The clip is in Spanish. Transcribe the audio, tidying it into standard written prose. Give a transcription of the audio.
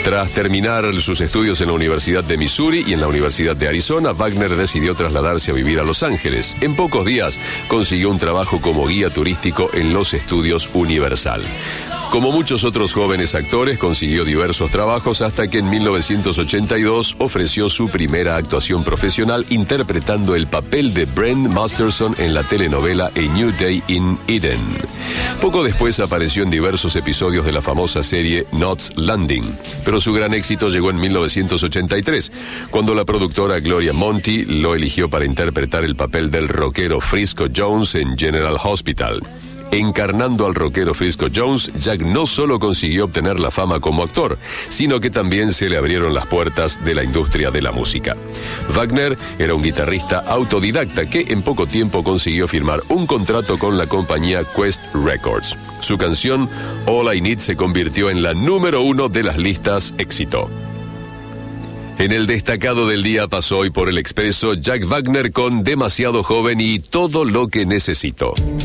Tras terminar sus estudios en la Universidad de Missouri y en la Universidad de Arizona, Wagner decidió trasladarse a vivir a Los Ángeles. En pocos días consiguió un trabajo como guía turístico en los estudios Universal. Como muchos otros jóvenes actores, consiguió diversos trabajos hasta que en 1982 ofreció su primera actuación profesional interpretando el papel de Brent Masterson en la telenovela A New Day in Eden. Poco después apareció en diversos episodios de la famosa serie Knots Landing, pero su gran éxito llegó en 1983, cuando la productora Gloria Monty lo eligió para interpretar el papel del rockero Frisco Jones en General Hospital. Encarnando al rockero Frisco Jones, Jack no solo consiguió obtener la fama como actor, sino que también se le abrieron las puertas de la industria de la música. Wagner era un guitarrista autodidacta que en poco tiempo consiguió firmar un contrato con la compañía Quest Records. Su canción All I Need se convirtió en la número 1 de las listas éxito. En el destacado del día pasó hoy por El Expreso Jack Wagner con Demasiado Joven y Todo lo que necesito.